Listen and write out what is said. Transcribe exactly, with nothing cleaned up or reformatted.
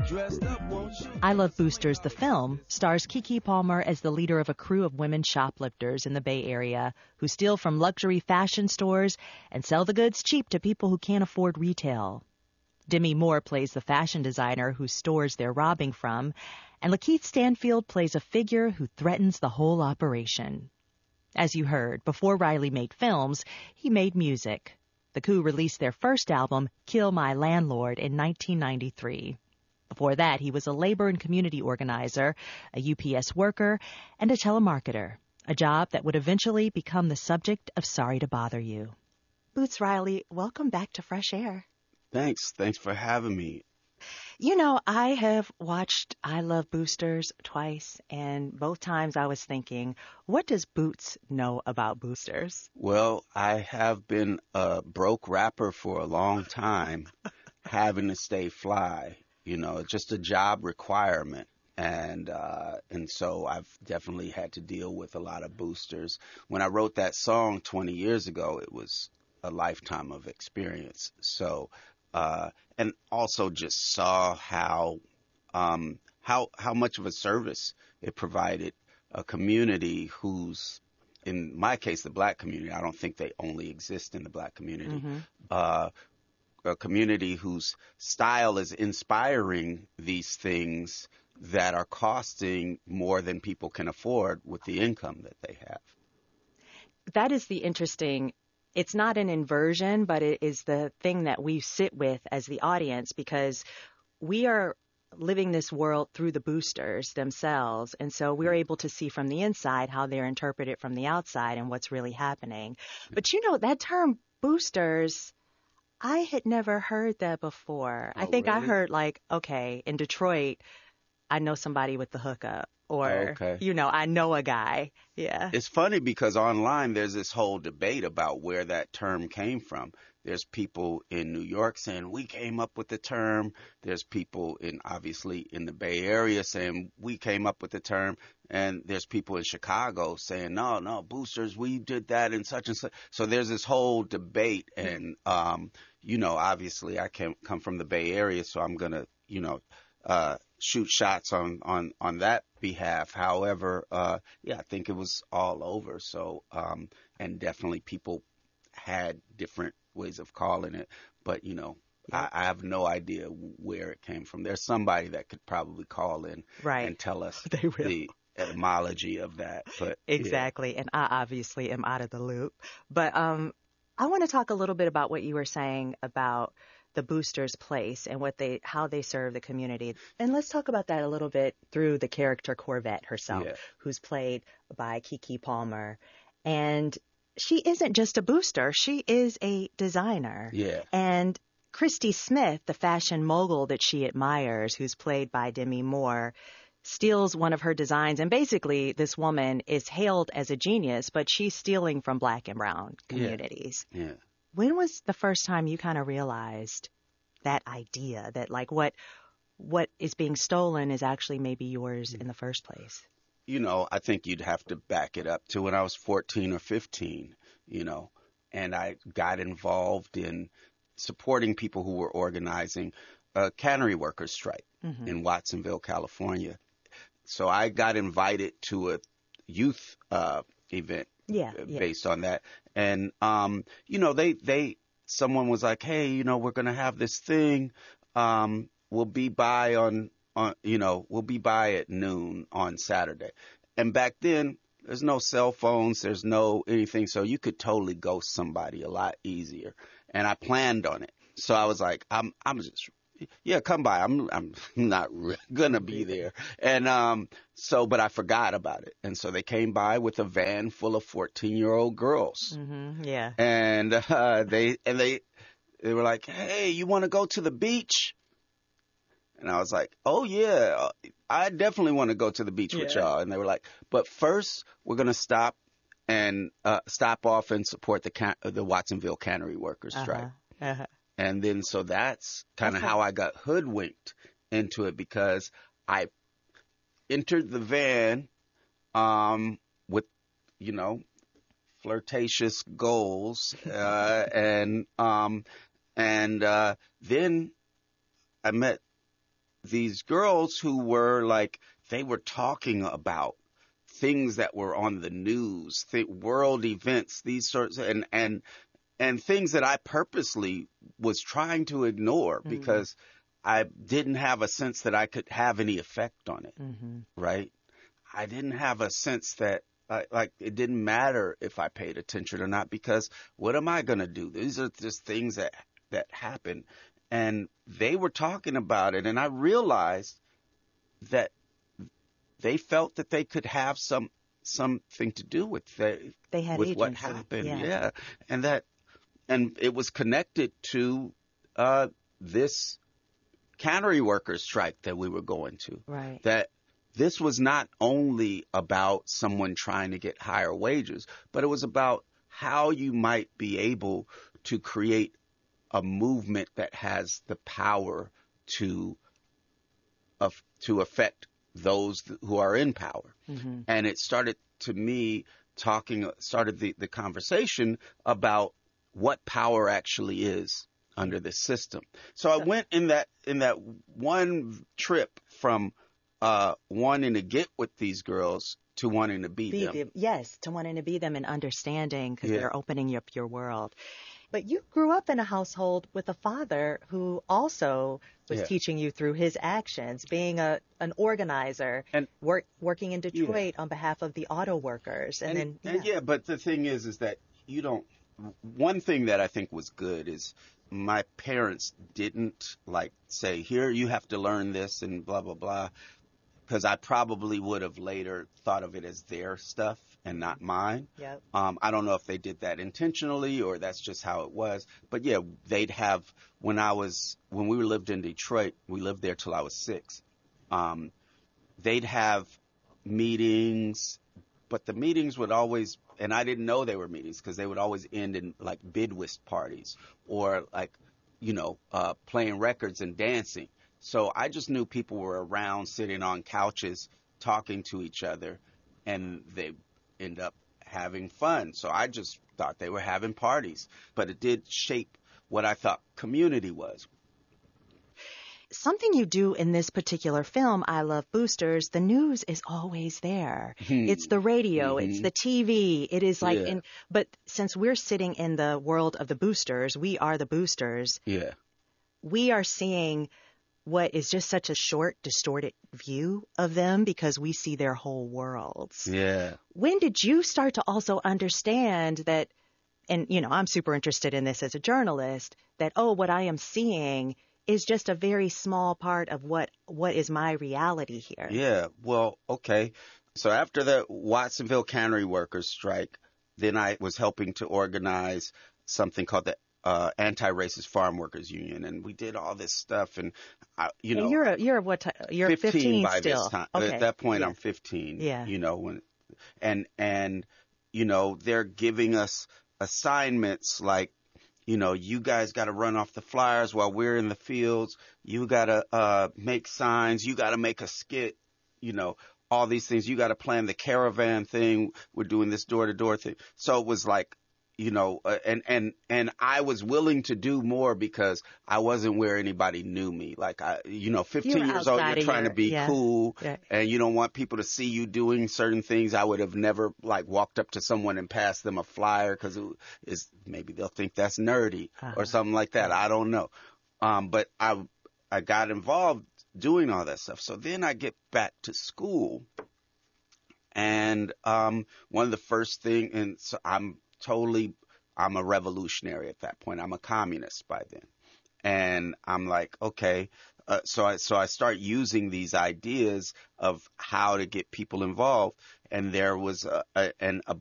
dressed up, won't you? I Love Boosters, the film, stars Keke Palmer as the leader of a crew of women shoplifters in the Bay Area who steal from luxury fashion stores and sell the goods cheap to people who can't afford retail. Demi Moore plays the fashion designer whose stores they're robbing from, and Lakeith Stanfield plays a figure who threatens the whole operation. As you heard, before Riley made films, he made music. The Coup released their first album, Kill My Landlord, in nineteen ninety-three. Before that, he was a labor and community organizer, a U P S worker, and a telemarketer, a job that would eventually become the subject of Sorry to Bother You. Boots Riley, welcome back to Fresh Air. Thanks. Thanks for having me. You know, I have watched I Love Boosters twice, and both times I was thinking, what does Boots know about boosters? Well, I have been a broke rapper for a long time, having to stay fly, you know, just a job requirement. And uh, and so I've definitely had to deal with a lot of boosters. When I wrote that song twenty years ago, it was a lifetime of experience. So Uh, and also just saw how um, how how much of a service it provided a community who's, in my case, the black community. I don't think they only exist in the black community. Mm-hmm. Uh, a community whose style is inspiring these things that are costing more than people can afford with the income that they have. That is the interesting. It's not an inversion, but it is the thing that we sit with as the audience, because we are living this world through the boosters themselves. And so we're able to see from the inside how they're interpreted from the outside and what's really happening. But, you know, that term boosters, I had never heard that before. Oh, I think really? I heard like, okay, in Detroit, I know somebody with the hookup. Or, Okay. you know, I know a guy. Yeah. It's funny because online there's this whole debate about where that term came from. There's people in New York saying we came up with the term. There's people in obviously in the Bay Area saying we came up with the term. And there's people in Chicago saying, no, no, boosters, we did that and such and such. So there's this whole debate. And, um, you know, obviously I can come from the Bay Area, so I'm going to, you know, uh, shoot shots on, on, on that behalf. However, uh, yeah, I think it was all over. So, um, and definitely people had different ways of calling it, but you know, Yeah. I, I have no idea where it came from. There's somebody that could probably call in Right. and tell us They will. the etymology of that. But Exactly. And I obviously am out of the loop. But um, I want to talk a little bit about what you were saying about the boosters' place and what they, how they serve the community. And let's talk about that a little bit through the character Corvette herself, Yeah. who's played by Keke Palmer. And she isn't just a booster. She is a designer. Yeah. And Christy Smith, the fashion mogul that she admires, who's played by Demi Moore, steals one of her designs. And basically, this woman is hailed as a genius, but she's stealing from black and brown communities. Yeah. yeah. When was the first time you kind of realized that idea that like what what is being stolen is actually maybe yours in the first place? You know, I think you'd have to back it up to when I was fourteen or fifteen, you know, and I got involved in supporting people who were organizing a cannery workers strike Mm-hmm. in Watsonville, California. So I got invited to a youth uh, event Yeah, uh, yeah. based on that. And, um, you know, they, they, someone was like, hey, you know, we're going to have this thing. Um, we'll be by on, on, you know, we'll be by at noon on Saturday. And back then, there's no cell phones. There's no anything. So you could totally ghost somebody a lot easier. And I planned on it. So I was like, I'm, I'm just, yeah, come by. I'm, I'm not re- gonna be there. And, um, so, but I forgot about it. And so they came by with a van full of fourteen year old girls. Mm-hmm. Yeah. And, uh, they, and they, they were like, hey, you want to go to the beach? And I was like, oh yeah, I definitely want to go to the beach with Yeah. y'all. And they were like, but first we're going to stop and, uh, stop off and support the can- the Watsonville cannery workers strike. Uh-huh. Uh-huh. And then so that's kind of That's how I got hoodwinked into it, because I entered the van um, with, you know, flirtatious goals. Uh, and um, and uh, then I met these girls who were like, they were talking about things that were on the news, th- world events, these sorts of, and, and, and things that I purposely was trying to ignore Mm-hmm. because I didn't have a sense that I could have any effect on it, Mm-hmm. right? I didn't have a sense that, like, like it didn't matter if I paid attention or not, because what am I going to do? These are just things that, that happen. And they were talking about it, and I realized that they felt that they could have some something to do with the, They had with agency. what happened. Yeah. Yeah. And that, and it was connected to uh, this cannery workers strike that we were going to. Right. That this was not only about someone trying to get higher wages, but it was about how you might be able to create a movement that has the power to of to affect those who are in power. Mm-hmm. And it started to me talking started the, the conversation about what power actually is under this system. So I went in that in that one trip from uh, wanting to get with these girls to wanting to be, Be them. them. Yes, to wanting to be them and understanding, because Yeah. they're opening up your world. But you grew up in a household with a father who also was Yeah. teaching you through his actions, being a an organizer And- work, working in Detroit on behalf of the auto workers. And, And, then, and yeah, but the thing is, is that you don't. One thing that I think was good is my parents didn't like say, "Here, you have to learn this," and blah blah blah, because I probably would have later thought of it as their stuff and not mine. Yep. Um, I don't know if they did that intentionally or that's just how it was. But yeah, they'd have when I was when we lived in Detroit, we lived there till I was six. Um, they'd have meetings, but the meetings would always, and I didn't know they were meetings because they would always end in like bid whist parties or like, you know, uh, playing records and dancing. So I just knew people were around sitting on couches talking to each other, and they end up having fun. So I just thought they were having parties, but it did shape what I thought community was. Something you do in this particular film, I Love Boosters, the news is always there. It's the radio, Mhm. it's the T V. It is like, Yeah. in, but since we're sitting in the world of the boosters, we are the boosters. Yeah. We are seeing what is just such a short, distorted view of them because we see their whole worlds. Yeah. When did you start to also understand that, and you know, I'm super interested in this as a journalist, that, oh, what I am seeing is just a very small part of what what is my reality here. Yeah. Well, okay. So after the Watsonville Cannery Workers strike, then I was helping to organize something called the uh, Anti-Racist Farm Workers Union, and we did all this stuff. And I, you know, and you're a, you're what ti- you're fifteen, fifteen by still. this time. Okay. At that point, Yeah. I'm fifteen. Yeah. You know, when and and you know they're giving us assignments like, you know, you guys got to run off the flyers while we're in the fields. You got to uh, make signs. You got to make a skit. You know, all these things. You got to plan the caravan thing. We're doing this door to door thing. So it was like, you know, uh, and, and, and I was willing to do more because I wasn't where anybody knew me. Like, I, you know, fifteen You were years old, outside you're of trying your- to be yeah. cool Yeah. and you don't want people to see you doing certain things. I would have never like walked up to someone and passed them a flyer because it is maybe they'll think that's nerdy Uh-huh. or something like that. I don't know. Um, but I, I got involved doing all that stuff. So then I get back to school and, um, one of the first thing, and so I'm totally, I'm a revolutionary at that point. I'm a communist by then. And I'm like, okay. Uh, so I, so I start using these ideas of how to get people involved. And there was a, a, an, a